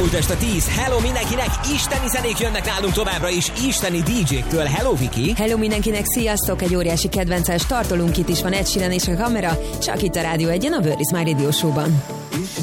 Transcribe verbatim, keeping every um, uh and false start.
elmúlt este tíz. Hello mindenkinek, isteni zenék jönnek nálunk továbbra is, isteni dé jéktől. Hello Viki! Hello mindenkinek, sziasztok! Egy óriási kedvencel startolunk, itt is van Ed Sheeran és a kamera, csak itt a Rádió Egyen, a Where is My Radio Show-ban.